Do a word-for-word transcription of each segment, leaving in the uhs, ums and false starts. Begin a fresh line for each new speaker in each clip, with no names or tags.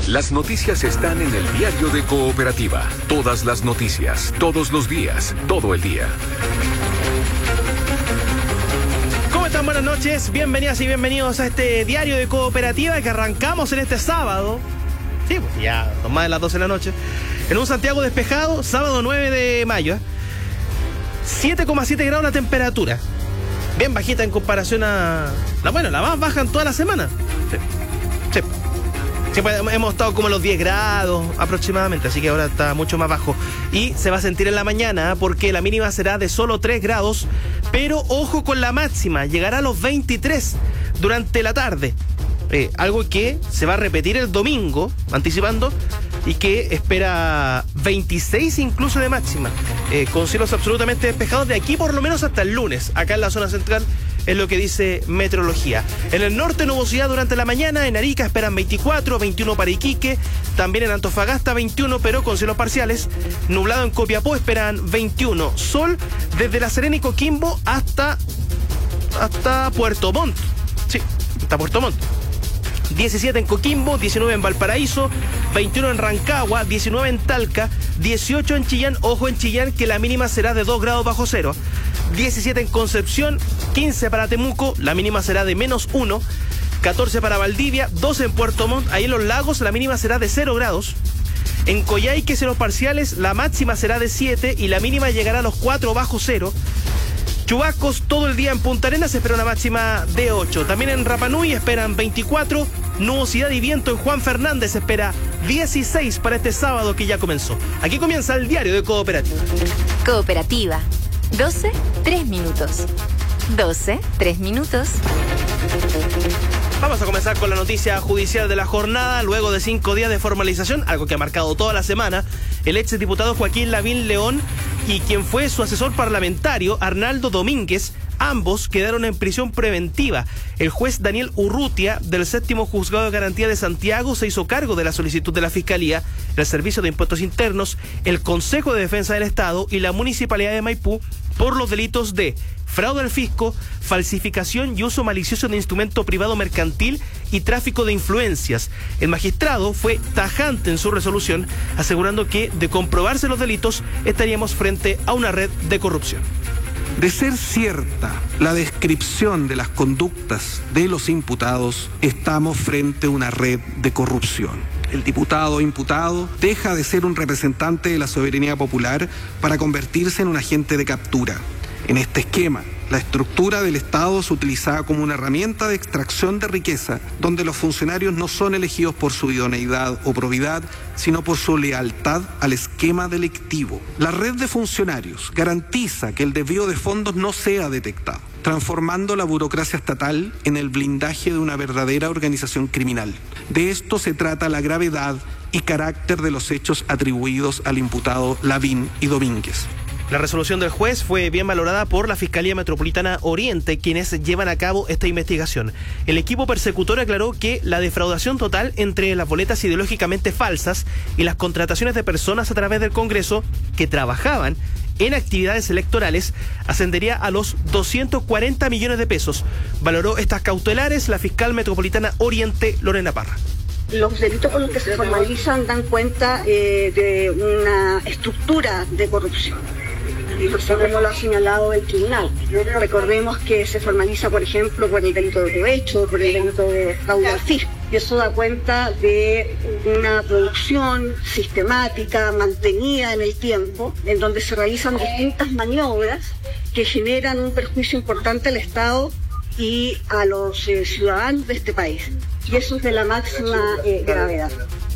Las noticias están en el diario de Cooperativa. Todas las noticias, todos los días, todo el día.
¿Cómo están? Buenas noches, bienvenidas y bienvenidos a este diario de Cooperativa que arrancamos en este sábado. Sí, pues ya son más de las doce de la noche. En un Santiago despejado, sábado nueve de mayo. ¿eh? siete coma siete grados la temperatura. Bien bajita en comparación a... La, bueno, la más baja en toda la semana. Sí. Sí. Siempre hemos estado como a los diez grados aproximadamente, así que ahora está mucho más bajo. Y se va a sentir en la mañana porque la mínima será de solo tres grados, pero ojo con la máxima, llegará a los veintitrés durante la tarde. Eh, algo que se va a repetir el domingo, anticipando, y que espera veintiséis incluso de máxima, eh, con cielos absolutamente despejados de aquí por lo menos hasta el lunes, acá en la zona central. Es lo que dice meteorología. En el norte, nubosidad durante la mañana. En Arica esperan veinticuatro, veintiuno para Iquique. También en Antofagasta veintiuno, pero con cielos parciales. Nublado en Copiapó esperan veintiuno. Sol desde La Serena y Coquimbo hasta, hasta Puerto Montt. Sí, hasta Puerto Montt. diecisiete en Coquimbo, diecinueve en Valparaíso, veintiuno en Rancagua, diecinueve en Talca, dieciocho en Chillán. Ojo en Chillán que la mínima será de dos grados bajo cero. diecisiete en Concepción, quince para Temuco, la mínima será de menos uno. catorce para Valdivia, doce en Puerto Montt, ahí en Los Lagos la mínima será de cero grados. En Coyhaique, cielos parciales, la máxima será de siete y la mínima llegará a los cuatro bajo cero. Chubascos todo el día en Punta Arenas, se espera una máxima de ocho. También en Rapa Nui esperan veinticuatro. Nubosidad y viento en Juan Fernández se espera dieciséis para este sábado que ya comenzó. Aquí comienza el diario de Cooperativa.
Cooperativa. doce, tres minutos. doce, tres minutos.
Vamos a comenzar con la noticia judicial de la jornada. Luego de cinco días de formalización, algo que ha marcado toda la semana, el ex diputado Joaquín Lavín León y quien fue su asesor parlamentario, Arnaldo Domínguez, ambos quedaron en prisión preventiva. El juez Daniel Urrutia, del séptimo juzgado de garantía de Santiago, se hizo cargo de la solicitud de la Fiscalía, el Servicio de Impuestos Internos, el Consejo de Defensa del Estado y la Municipalidad de Maipú por los delitos de fraude al fisco, falsificación y uso malicioso de instrumento privado mercantil y tráfico de influencias. El magistrado fue tajante en su resolución, asegurando que, de comprobarse los delitos, estaríamos frente a una red de corrupción.
De ser cierta la descripción de las conductas de los imputados, estamos frente a una red de corrupción. El diputado imputado deja de ser un representante de la soberanía popular para convertirse en un agente de captura. En este esquema, la estructura del Estado es utilizada como una herramienta de extracción de riqueza, donde los funcionarios no son elegidos por su idoneidad o probidad, sino por su lealtad al esquema delictivo. La red de funcionarios garantiza que el desvío de fondos no sea detectado, transformando la burocracia estatal en el blindaje de una verdadera organización criminal. De esto se trata la gravedad y carácter de los hechos atribuidos al imputado Lavín y Domínguez.
La resolución del juez fue bien valorada por la Fiscalía Metropolitana Oriente, quienes llevan a cabo esta investigación. El equipo persecutor aclaró que la defraudación total entre las boletas ideológicamente falsas y las contrataciones de personas a través del Congreso que trabajaban en actividades electorales ascendería a los doscientos cuarenta millones de pesos. Valoró estas cautelares la fiscal metropolitana Oriente, Lorena Parra.
Los delitos con los que se formalizan dan cuenta eh, de una estructura de corrupción. Y eso como lo ha señalado el tribunal. Recordemos que se formaliza, por ejemplo, por el delito de cohecho, por el delito de fraude al fisco. Y eso da cuenta de una producción sistemática, mantenida en el tiempo, en donde se realizan distintas maniobras que generan un perjuicio importante al Estado y a los eh, ciudadanos de este país. Y eso es de la máxima eh, gravedad.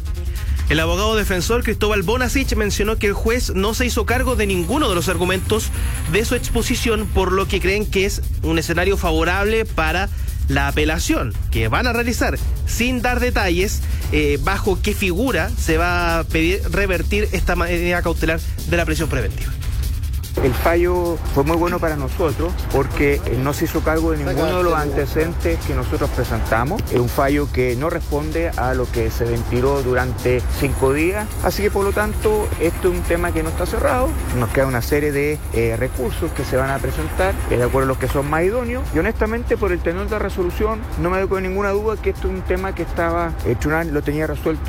El abogado defensor Cristóbal Bonasich mencionó que el juez no se hizo cargo de ninguno de los argumentos de su exposición, por lo que creen que es un escenario favorable para la apelación que van a realizar, sin dar detalles eh, bajo qué figura se va a pedir revertir esta medida cautelar de la prisión preventiva.
El fallo fue muy bueno para nosotros porque no se hizo cargo de ninguno de los antecedentes que nosotros presentamos. Es un fallo que no responde a lo que se ventiló durante cinco días. Así que por lo tanto, esto es un tema que no está cerrado. Nos queda una serie de eh, recursos que se van a presentar eh, de acuerdo a los que son más idóneos. Y honestamente, por el tenor de la resolución, no me doy con ninguna duda que esto es un tema que estaba, el tribunal lo tenía resuelto